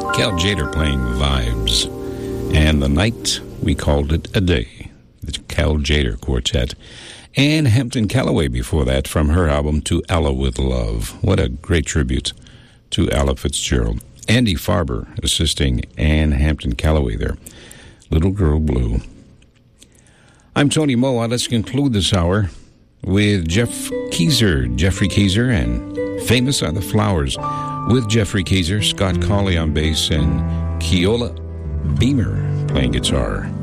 Cal Tjader playing Vibes. And the night, we called it a day. The Cal Tjader Quartet. And Hampton Callaway before that from her album To Ella With Love. What a great tribute to Ella Fitzgerald. Andy Farber assisting Ann Hampton Callaway there. Little Girl Blue. I'm Tony Moa. Let's conclude this hour with Jeffrey Keyser, and Famous Are the Flowers with Jeffrey Keyser, Scott Colley on bass, and Keola Beamer playing guitar.